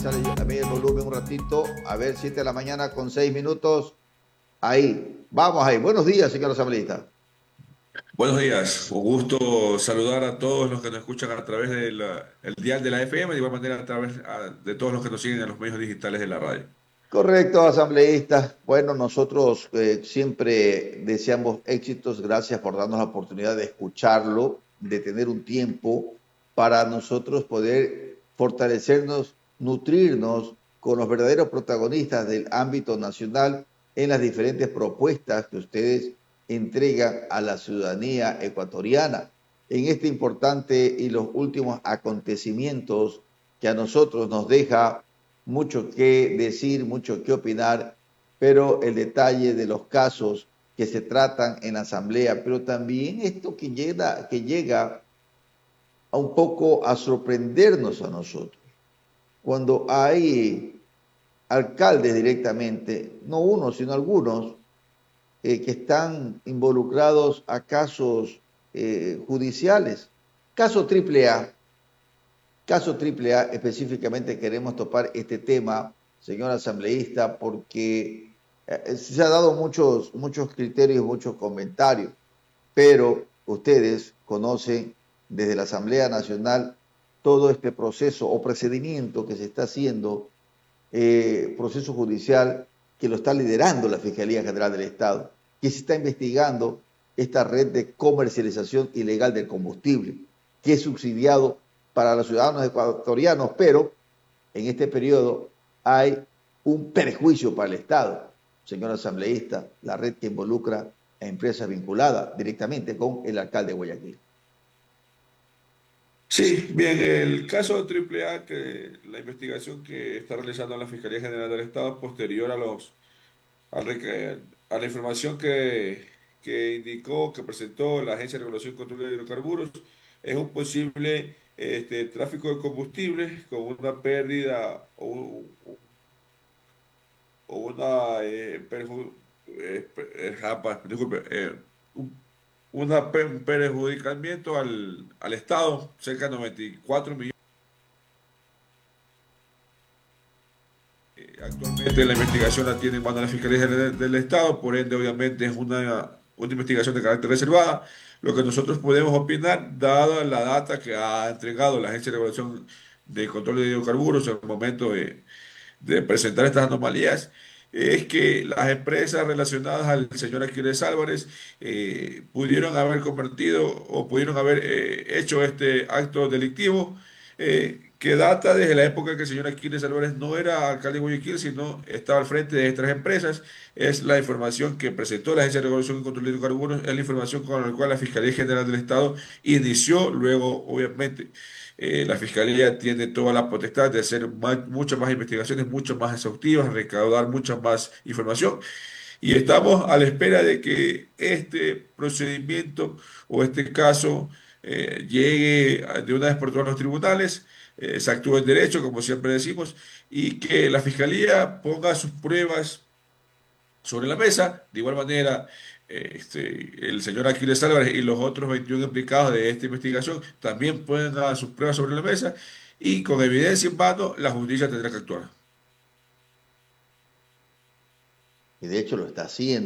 bajarle a mí el volumen un ratito. A ver, 7 de la mañana con 6 minutos. Ahí, vamos ahí. Buenos días, señor asambleísta. Buenos días, un gusto saludar a todos los que nos escuchan a través del el dial de la FM, de igual manera a través de todos los que nos siguen en los medios digitales de la radio. Correcto, asambleísta. Bueno, nosotros siempre deseamos éxitos. Gracias por darnos la oportunidad de escucharlo, de tener un tiempo para nosotros poder fortalecernos, nutrirnos con los verdaderos protagonistas del ámbito nacional en las diferentes propuestas que ustedes entregan a la ciudadanía ecuatoriana en este importante y los últimos acontecimientos que a nosotros nos deja mucho que decir, mucho que opinar, pero el detalle de los casos que se tratan en la asamblea, pero también esto que llega a un poco a sorprendernos a nosotros, cuando hay alcaldes directamente, no uno, sino algunos, que están involucrados a casos judiciales. Caso triple A, Caso triple A, específicamente queremos topar este tema, señor asambleísta, porque se ha dado muchos criterios, muchos comentarios, pero ustedes conocen desde la Asamblea Nacional todo este proceso o procedimiento que se está haciendo, proceso judicial que lo está liderando la Fiscalía General del Estado, que se está investigando esta red de comercialización ilegal del combustible, que es subsidiado para los ciudadanos ecuatorianos, pero en este periodo hay un perjuicio para el Estado, señor asambleísta, la red que involucra a empresas vinculadas directamente con el alcalde de Guayaquil. Sí, bien, el caso Triple A, que la investigación que está realizando la Fiscalía General del Estado posterior a la información que indicó, que presentó la Agencia de Regulación y Control de Hidrocarburos, es un posible tráfico de combustible con una pérdida o una disculpe, un, un perjudicamiento al Estado, cerca de 94 millones. Actualmente la investigación la tiene en manos de la Fiscalía del Estado, por ende obviamente es una investigación de carácter reservada. Lo que nosotros podemos opinar, dada la data que ha entregado la Agencia de Regulación de Control de Hidrocarburos en el momento de presentar estas anomalías, es que las empresas relacionadas al señor Aquiles Álvarez pudieron haber convertido o pudieron haber hecho este acto delictivo que data desde la época en que el señor Aquiles Álvarez no era alcalde de Guayaquil, sino estaba al frente de estas empresas. Es la información que presentó la Agencia de Regulación y Control de Hidrocarburos, es la información con la cual la Fiscalía General del Estado inició, luego obviamente la Fiscalía tiene toda la potestad de hacer muchas más investigaciones, mucho más exhaustivas, recaudar mucha más información. Y estamos a la espera de que este procedimiento o este caso llegue de una vez por todas a los tribunales, se actúe en derecho, como siempre decimos, y que la Fiscalía ponga sus pruebas sobre la mesa. De igual manera, el señor Aquiles Álvarez y los otros 21 implicados de esta investigación también pueden dar sus pruebas sobre la mesa y con evidencia en mano, la justicia tendrá que actuar. Y de hecho lo está haciendo.